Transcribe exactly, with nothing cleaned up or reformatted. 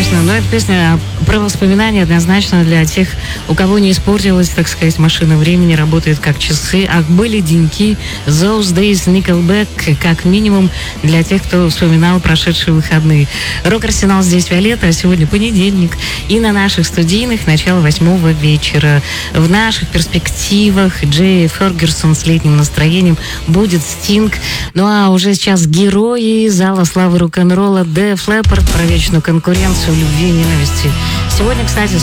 Конечно, но эта песня про воспоминания однозначно для тех, у кого не испортилась, так сказать, машина времени, работает как часы. А были деньки, Those Days, Nickelback, как минимум для тех, кто вспоминал прошедшие выходные. Рок-арсенал здесь Виолетта, а сегодня понедельник. И на наших студийных начало восьмого вечера. В наших перспективах Джей Фергюсон с летним настроением будет Стинг. Ну а уже сейчас герои зала славы рок-н-ролла Def Leppard про вечную конкуренцию, любви и ненависти. Сегодня, кстати,